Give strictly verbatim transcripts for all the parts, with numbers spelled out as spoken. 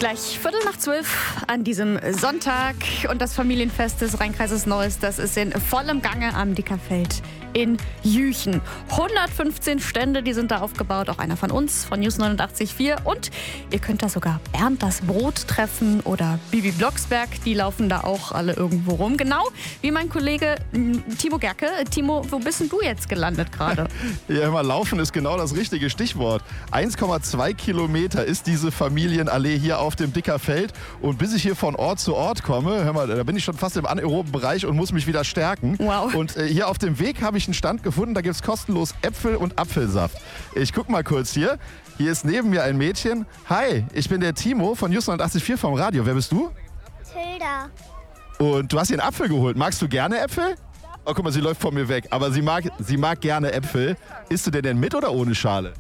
Gleich Viertel nach zwölf an diesem Sonntag und das Familienfest des Rheinkreises Neuss, das ist in vollem Gange am Dickerfeld in Jüchen. hundertfünfzehn Stände, die sind da aufgebaut, auch einer von uns, von News neunundachtzig Komma vier. Und ihr könnt da sogar Bernd das Brot treffen oder Bibi Blocksberg, die laufen da auch alle irgendwo rum. Genau wie mein Kollege Timo Gerke. Timo, wo bist denn du jetzt gelandet gerade? Ja, immer laufen ist genau das richtige Stichwort. eins Komma zwei Kilometer ist diese Familienallee hier auf dem Dickerfeld. Und bis ich hier von Ort zu Ort komme, hör mal, da bin ich schon fast im anaeroben Bereich und muss mich wieder stärken. Wow. Und äh, hier auf dem Weg habe ich einen Stand gefunden, da gibt es kostenlos Äpfel und Apfelsaft. Ich guck mal kurz hier. Hier ist neben mir ein Mädchen. Hi, ich bin der Timo von News neunundachtzig Komma vier vom Radio. Wer bist du? Tilda. Und du hast hier einen Apfel geholt. Magst du gerne Äpfel? Oh, guck mal, sie läuft von mir weg. Aber sie mag, sie mag gerne Äpfel. Isst du denn denn mit oder ohne Schale?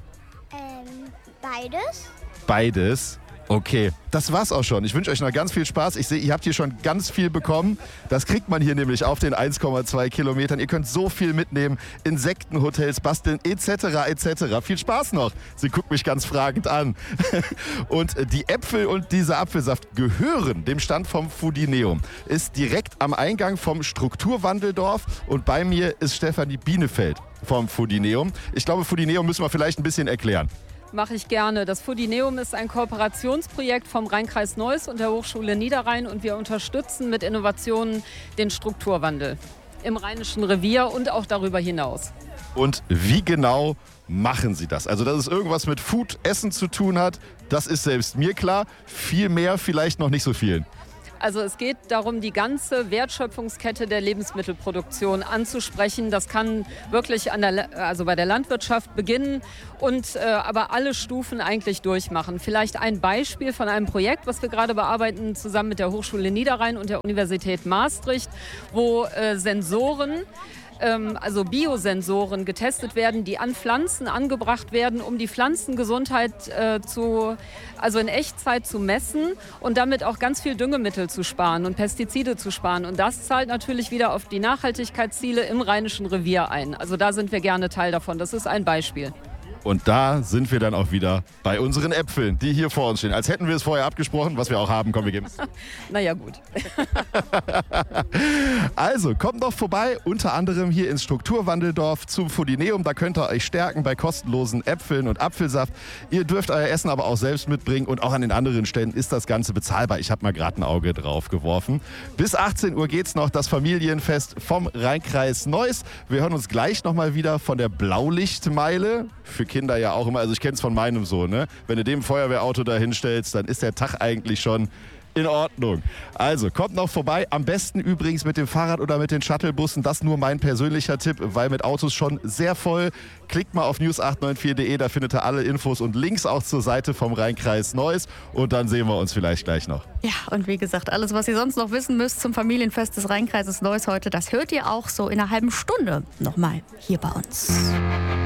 Ähm, beides. Beides. Okay, das war's auch schon. Ich wünsche euch noch ganz viel Spaß. Ich sehe, ihr habt hier schon ganz viel bekommen. Das kriegt man hier nämlich auf den eins Komma zwei Kilometern. Ihr könnt so viel mitnehmen, Insektenhotels basteln et cetera et cetera. Viel Spaß noch. Sie guckt mich ganz fragend an. Und die Äpfel und dieser Apfelsaft gehören dem Stand vom Foodineum. Ist direkt am Eingang vom Strukturwandeldorf und bei mir ist Stefanie Bienefeld vom Foodineum. Ich glaube, Foodineum müssen wir vielleicht ein bisschen erklären. Mache ich gerne. Das Foodineum ist ein Kooperationsprojekt vom Rheinkreis Neuss und der Hochschule Niederrhein und wir unterstützen mit Innovationen den Strukturwandel im Rheinischen Revier und auch darüber hinaus. Und wie genau machen Sie das? Also, dass es irgendwas mit Food, Essen zu tun hat, das ist selbst mir klar. Viel mehr vielleicht noch nicht so vielen. Also es geht darum, die ganze Wertschöpfungskette der Lebensmittelproduktion anzusprechen. Das kann wirklich an der, also bei der Landwirtschaft beginnen und äh, aber alle Stufen eigentlich durchmachen. Vielleicht ein Beispiel von einem Projekt, was wir gerade bearbeiten, zusammen mit der Hochschule Niederrhein und der Universität Maastricht, wo äh, Sensoren, also Biosensoren getestet werden, die an Pflanzen angebracht werden, um die Pflanzengesundheit äh, zu, also in Echtzeit zu messen und damit auch ganz viel Düngemittel zu sparen und Pestizide zu sparen. Und das zahlt natürlich wieder auf die Nachhaltigkeitsziele im Rheinischen Revier ein. Also da sind wir gerne Teil davon. Das ist ein Beispiel. Und da sind wir dann auch wieder bei unseren Äpfeln, die hier vor uns stehen. Als hätten wir es vorher abgesprochen, was wir auch haben. Komm, wir geben es. Naja, gut. Also, kommt doch vorbei, unter anderem hier ins Strukturwandeldorf zum Foodineum. Da könnt ihr euch stärken bei kostenlosen Äpfeln und Apfelsaft. Ihr dürft euer Essen aber auch selbst mitbringen und auch an den anderen Ständen ist das Ganze bezahlbar. Ich habe mal gerade ein Auge drauf geworfen. Bis achtzehn Uhr geht's noch, das Familienfest vom Rheinkreis Neuss. Wir hören uns gleich nochmal wieder von der Blaulichtmeile. Für Kinder ja auch immer, also ich kenne es von meinem Sohn, ne? Wenn du dem Feuerwehrauto da hinstellst, dann ist der Tag eigentlich schon in Ordnung. Also, kommt noch vorbei. Am besten übrigens mit dem Fahrrad oder mit den Shuttlebussen. Das nur mein persönlicher Tipp, weil mit Autos schon sehr voll. Klickt mal auf news acht neun vier punkt de, da findet ihr alle Infos und Links auch zur Seite vom Rheinkreis Neuss. Und dann sehen wir uns vielleicht gleich noch. Ja, und wie gesagt, alles, was ihr sonst noch wissen müsst zum Familienfest des Rheinkreises Neuss heute, das hört ihr auch so in einer halben Stunde nochmal hier bei uns.